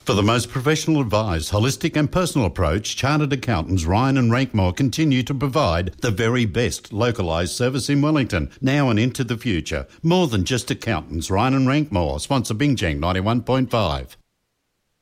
For the most professional advice, holistic and personal approach, Chartered Accountants Ryan and Rankmore continue to provide the very best localised service in Wellington, now and into the future. More than just accountants, Ryan and Rankmore, sponsor Bingjang 91.5.